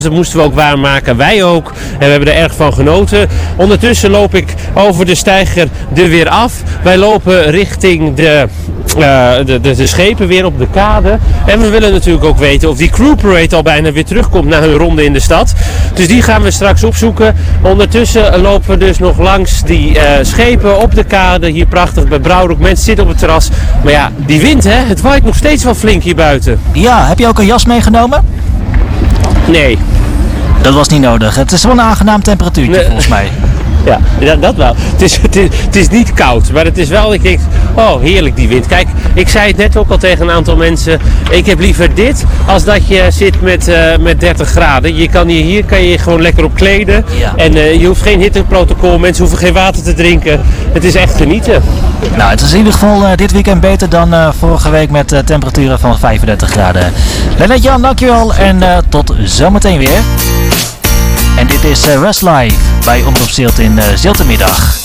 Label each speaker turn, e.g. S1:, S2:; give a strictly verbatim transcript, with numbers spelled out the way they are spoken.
S1: Dat moesten we ook waarmaken, wij ook. En we hebben er erg van genoten. Ondertussen loop ik over de steiger er weer af. Wij lopen richting de, uh, de, de, de schepen weer op de kade. En we willen natuurlijk ook weten of die Crew Parade al bijna weer terugkomt na hun ronde in de stad. Dus die gaan we straks opzoeken. Ondertussen lopen we dus nog langs die uh, schepen op de kade. Hier prachtig bij Brouwrock. Mensen zitten op het terras. Maar ja, die wind hè, het waait nog steeds wel flink hier buiten.
S2: Ja, heb je ook een jas meegenomen?
S1: Nee.
S2: Dat was niet nodig. Het is wel een aangenaam temperatuurtje
S1: Nee.
S2: volgens mij.
S1: Ja, dat, dat wel. Het is, het, is, het is niet koud, maar het is wel, ik denk, oh heerlijk die wind. Kijk, ik zei het net ook al tegen een aantal mensen, ik heb liever dit als dat je zit met, uh, met dertig graden. Je kan hier, hier kan je je gewoon lekker op kleden
S2: Ja.
S1: en uh, je hoeft geen hitteprotocol, mensen hoeven geen water te drinken. Het is echt genieten.
S2: Nou, het is in ieder geval uh, dit weekend beter dan uh, vorige week met uh, temperaturen van vijfendertig graden. Lennart-Jan, dankjewel en uh, tot zometeen weer. En dit is uh, Rest Live bij Omroep Zilt in uh, Ziltermiddag.